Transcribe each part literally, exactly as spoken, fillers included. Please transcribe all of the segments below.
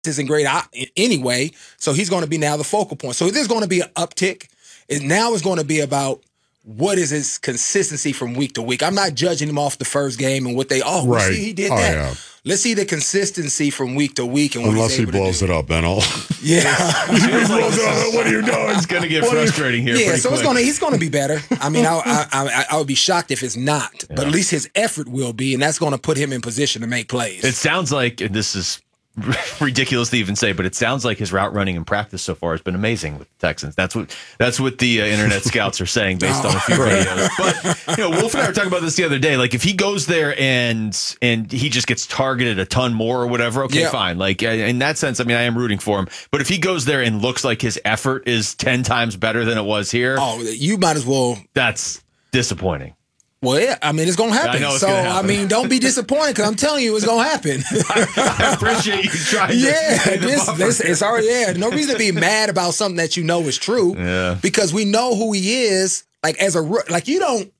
isn't great anyway, so he's going to be now the focal point. So there's going to be an uptick. And now it's going to be about what is his consistency from week to week. I'm not judging him off the first game and what they, oh, right. we see he did oh, that. Yeah. Let's see the consistency from week to week. And what Unless he blows it up, then I'll. Yeah. he blows it up. What are you doing? It's going to get frustrating here. Yeah, so quick. it's gonna, he's going to be better. I mean, I, I, I, I would be shocked if it's not, yeah. but at least his effort will be, and that's going to put him in position to make plays. It sounds like, and this is ridiculous to even say, but it sounds like his route running in practice so far has been amazing with the Texans. That's what that's what the uh, internet scouts are saying based oh, on a few videos. But you know, Wolf and I were talking about this the other day. Like, if he goes there and and he just gets targeted a ton more or whatever, okay, yep. fine. Like, in that sense, I mean, I am rooting for him. But if he goes there and looks like his effort is ten times better than it was here, oh, you might as well. That's disappointing. Well, yeah, I mean, it's going to happen. It's so, gonna happen. I mean, don't be disappointed because I'm telling you it's going to happen. I, I appreciate you trying yeah, to this, this, it's already, yeah, no reason to be mad about something that you know is true yeah. because we know who he is. Like, as a, like, you don't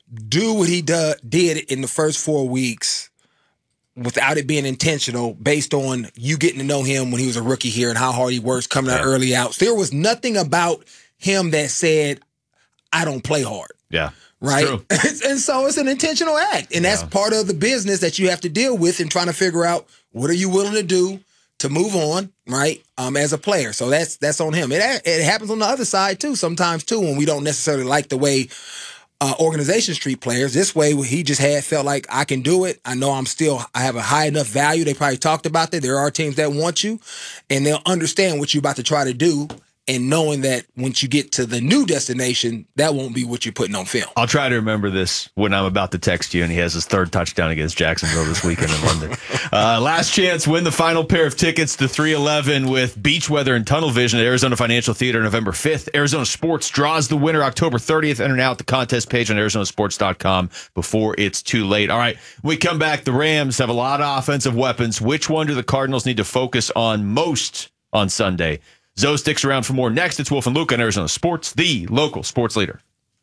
do what he do, did in the first four weeks without it being intentional based on you getting to know him when he was a rookie here and how hard he works coming out yeah. early out. So there was nothing about him that said, I don't play hard. Yeah. Right. And so it's an intentional act. And that's yeah. part of the business that you have to deal with and trying to figure out what are you willing to do to move on, right, um, as a player. So that's that's on him. It, it happens on the other side, too, sometimes, too, when we don't necessarily like the way uh, organizations treat players. This way, he just had felt like I can do it. I know I'm still, I have a high enough value. They probably talked about that. There are teams that want you, and they'll understand what you're about to try to do. And knowing that once you get to the new destination, that won't be what you're putting on film. I'll try to remember this when I'm about to text you and he has his third touchdown against Jacksonville this weekend in London. Uh, last chance, win the final pair of tickets to three eleven with beach weather and tunnel vision at Arizona Financial Theater November fifth. Arizona Sports draws the winner October thirtieth. Enter now at the contest page on Arizona Sports dot com before it's too late. All right, when we come back, the Rams have a lot of offensive weapons. Which one do the Cardinals need to focus on most on Sunday? Zoe sticks around for more next. It's Wolf and Luke on Arizona Sports, the local sports leader.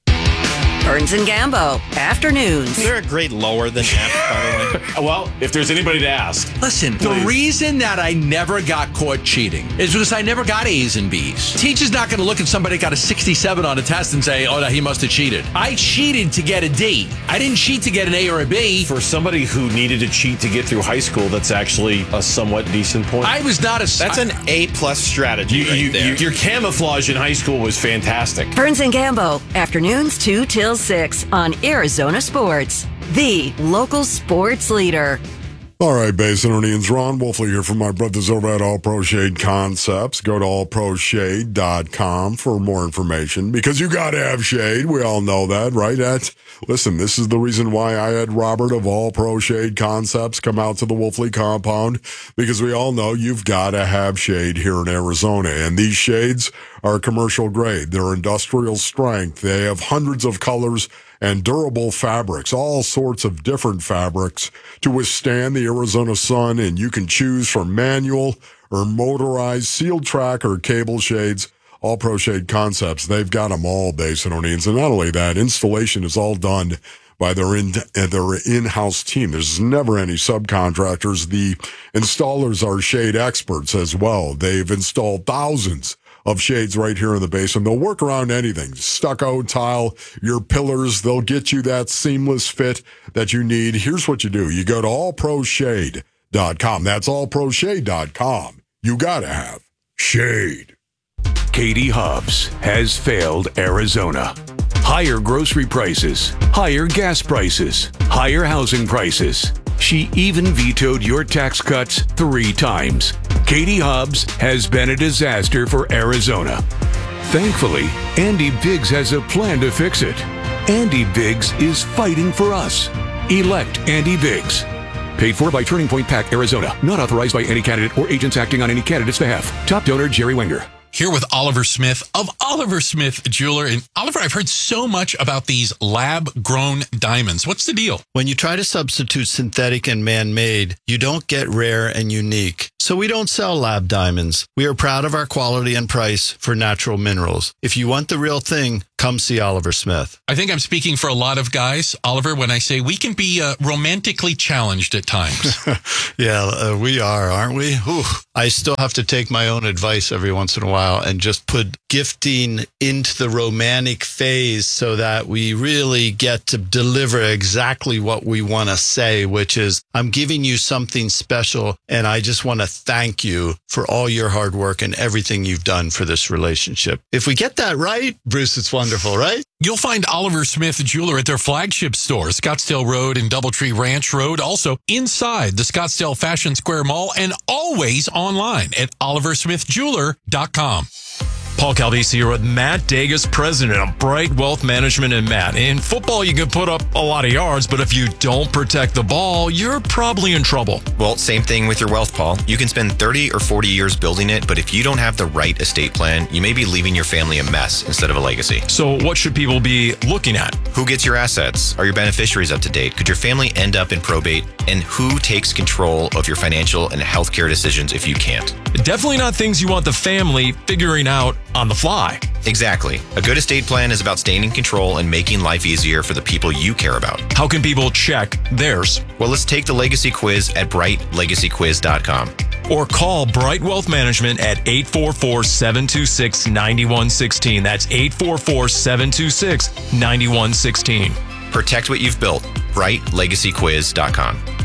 Burns and Gambo, afternoons. Is there a grade lower than F, by the way? Well, if there's anybody to ask. Listen, Please. The reason that I never got caught cheating is because I never got A's and B's. Teacher's not going to look at somebody that got a sixty-seven on a test and say, oh, no, he must have cheated. I cheated to get a D. I didn't cheat to get an A or a B. For somebody who needed to cheat to get through high school, that's actually a somewhat decent point. I was not a... That's an A-plus strategy you, right you, there. You, your camouflage in high school was fantastic. Burns and Gambo, afternoons two till six on Arizona Sports, the local sports leader. All right, Basinonians, Ron Wolfley here from my brothers over at All Pro Shade Concepts. Go to all pro shade dot com for more information because you got to have shade. We all know that, right? That's, listen, this is the reason why I had Robert of All Pro Shade Concepts come out to the Wolfley compound because we all know you've got to have shade here in Arizona. And these shades are commercial grade. They're industrial strength. They have hundreds of colors and durable fabrics, all sorts of different fabrics to withstand the Arizona sun, and you can choose from manual or motorized, sealed track, or cable shades. All Pro Shade Concepts, they've got them all, Basinonians. And not only that, installation is all done by their in their in-house team. There's never any subcontractors. The installers are shade experts as well. They've installed thousands of shades right here in the basin. They'll work around anything. Stucco, tile, your pillars. They'll get you that seamless fit that you need. Here's what you do. You go to all pro shade dot com. That's all pro shade dot com. You gotta have shade. Katie Hobbs has failed Arizona. Higher grocery prices, higher gas prices, higher housing prices. She even vetoed your tax cuts three times. Katie Hobbs has been a disaster for Arizona. Thankfully, Andy Biggs has a plan to fix it. Andy Biggs is fighting for us. Elect Andy Biggs. Paid for by Turning Point PAC, Arizona. Not authorized by any candidate or agents acting on any candidate's behalf. Top donor, Jerry Wenger. Here with Oliver Smith of Oliver Smith Jeweler. And Oliver, I've heard so much about these lab-grown diamonds. What's the deal? When you try to substitute synthetic and man-made, you don't get rare and unique. So we don't sell lab diamonds. We are proud of our quality and price for natural minerals. If you want the real thing, come see Oliver Smith. I think I'm speaking for a lot of guys, Oliver, when I say we can be uh, romantically challenged at times. Yeah, uh, we are, aren't we? Whew. I still have to take my own advice every once in a while and just put gifting into the romantic phase so that we really get to deliver exactly what we want to say, which is, I'm giving you something special, and I just want to thank you for all your hard work and everything you've done for this relationship. If we get that right, Bruce, it's wonderful, right? You'll find Oliver Smith Jeweler at their flagship store, Scottsdale Road and Doubletree Ranch Road, also inside the Scottsdale Fashion Square Mall, and always online at oliver smith jeweler dot com. Paul Calvisi here with Matt Degas, president of Bright Wealth Management. And Matt, in football, you can put up a lot of yards, but if you don't protect the ball, you're probably in trouble. Well, same thing with your wealth, Paul. You can spend thirty or forty years building it, but if you don't have the right estate plan, you may be leaving your family a mess instead of a legacy. So what should people be looking at? Who gets your assets? Are your beneficiaries up to date? Could your family end up in probate? And who takes control of your financial and healthcare decisions if you can't? Definitely not things you want the family figuring out on the fly. Exactly. A good estate plan is about staying in control and making life easier for the people you care about. How can people check theirs? Well, let's take the legacy quiz at bright legacy quiz dot com. Or call Bright Wealth Management at eight four four, seven two six, nine one one six. That's eight four four, seven two six, nine one one six. Protect what you've built. bright legacy quiz dot com.